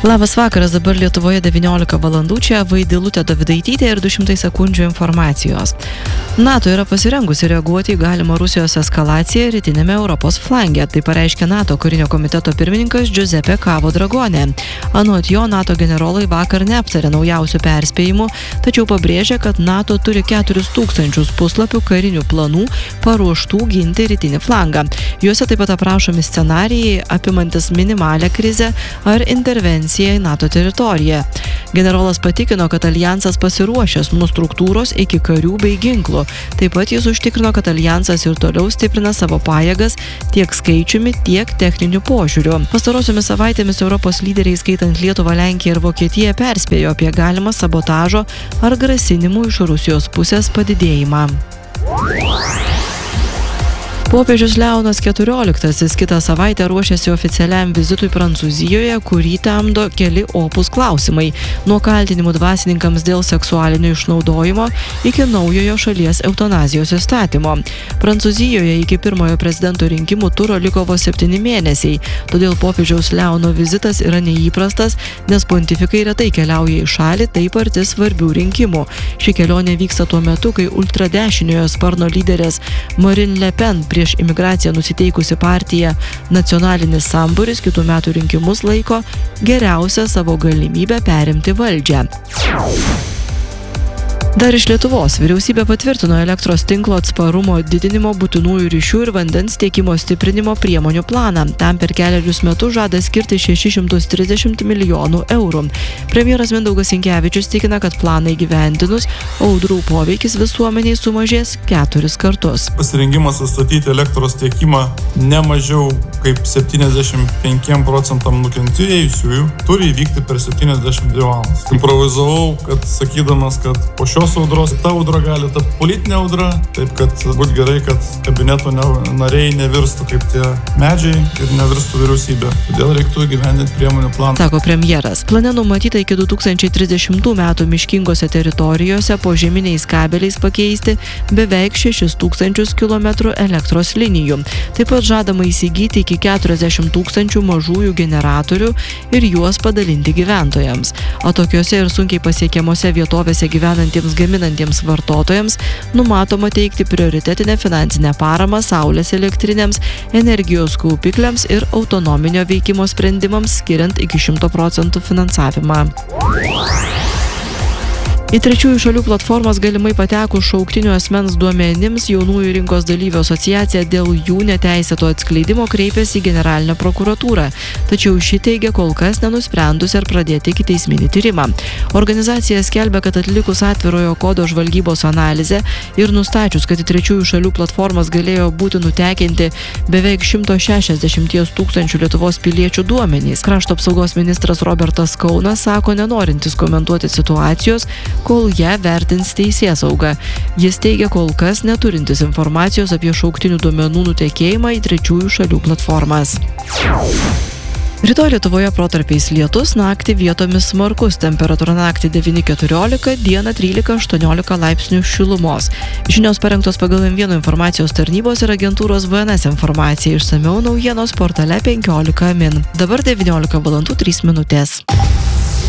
Labas vakaras, dabar Lietuvoje 19 valandų, čia Vaidilutė Dovidaitytė ir 200 sekundžių informacijos. NATO yra pasirengusi reaguoti į galimą Rusijos eskalaciją rytinėme Europos flange, tai pareiškė NATO karinio komiteto pirmininkas Giuseppe Cavo Dragone. Anot jo, NATO generolai vakar neaptarė naujausių perspėjimų, tačiau pabrėžė, kad NATO turi 4000 puslapių karinių planų paruoštų ginti rytinį flangą. Juose taip pat aprašomi scenarijai, apimantis minimalę krizę ar intervenciją į NATO teritoriją. Generolas patikino, kad aljansas pasiruošęs nuo struktūros iki karių bei ginklų. Taip pat jis užtikrino, kad aljansas ir toliau stiprina savo pajėgas tiek skaičiumi, tiek techniniu požiūriu. Pastarosiomis savaitėmis Europos lyderiai, skaitant Lietuvą, Lenkiją ir Vokietiją, perspėjo apie galimą sabotažo ar grasinimų iš Rusijos pusės padidėjimą. Popiežius Leonas XIV kitą savaitę ruošiasi oficialiam vizitui Prancūzijoje, kurį temdo keli opūs klausimai – nuo kaltinimų dvasininkams dėl seksualinio išnaudojimo iki naujojo šalies eutanazijos įstatymo. Prancūzijoje iki pirmojo prezidento rinkimų turo liko vos 7 mėnesiai, todėl popiežiaus Leono vizitas yra neįprastas, nes pontifikai retai keliauja į šalį taip arti svarbių rinkimų. Ši kelionė vyksta tuo metu, kai ultradešiniojo sparno lyderės Marine Le Pen prieš imigraciją nusiteikusi partija Nacionalinis sambūris kitų metų rinkimus laiko geriausią savo galimybę perimti valdžią. Dar iš Lietuvos vyriausybė patvirtino elektros tinklo atsparumo didinimo, būtinųjų ryšių ir vandens tiekimo stiprinimo priemonių planą. Tam per kelerius metus žada skirti 630 milijonų eurų. Premjeras Mindaugas Sinkevičius tikina, kad planą įgyvendinus audrų poveikis visuomeniai sumažės 4 kartus. Pasirengimas atstatyti elektros tiekimą ne mažiau kaip 75% nukentėjusiųjų turi įvykti per 72 valandas. Improvizavau, kad sakydamas, kad po šios audros ta audra gali tapti politinė audra, taip kad būtų gerai, kad kabineto nariai nevirstų kaip tie medžiai ir nevirstų vyriausybė. Todėl reiktų įgyvendinti priemonių planą. Sako premjeras. Plane numatyta iki 2030 metų miškingose teritorijose požeminiais kabeliais pakeisti beveik 6000 km elektros linijų. Taip pat žadama įsigyti iki 40 000 mažųjų generatorių ir juos padalinti gyventojams. O tokiuose ir sunkiai pasiekiamose vietovėse gyvenantiems gaminantiems vartotojams numatoma teikti prioritetinę finansinę paramą saulės elektrinėms, energijos kaupikliams ir autonominio veikimo sprendimams, skiriant iki 100% finansavimą. Į trečiųjų šalių platformas galimai patekus šauktinių asmens duomenims Jaunųjų rinkos dalyvių asociacija dėl jų neteisėto atskleidimo kreipėsi į generalinę prokuratūrą, tačiau ši teigia kol kas nenusprendusi ar pradėti ikiteisminį tyrimą. Organizacija skelbia, kad atlikus atvirojo kodo žvalgybos analizę ir nustačius, kad į trečiųjų šalių platformas galėjo būti nutekinti beveik 160 000 Lietuvos piliečių duomenys. Krašto apsaugos ministras Robertas Kaunas sako nenorintis komentuoti situacijos, kol ją vertins teisėsauga. Jis teigia kol kas neturintis informacijos apie šauktinių duomenų nutekėjimą į trečiųjų šalių platformas. Rytoj Lietuvoje protarpiais lietus, naktį vietomis smarkus, temperatūra naktį 9–14, dieną 13–18 laipsnių šilumos. Žinios parengtos pagal M1 informacijos tarnybos ir agentūros VNS informacija, išsamiau naujienos portale 15 min. Dabar 19 valandų 3 minutės.